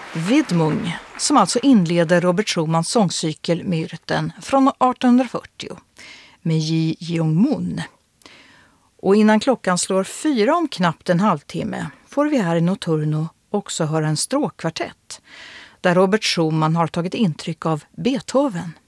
Widmung, som alltså inleder Robert Schumans sångcykel Myrten från 1840 med Ji Young-moon. Och innan klockan slår 4 om knappt en halvtimme får vi här i Notturno också höra en stråkkvartett där Robert Schumann har tagit intryck av Beethoven.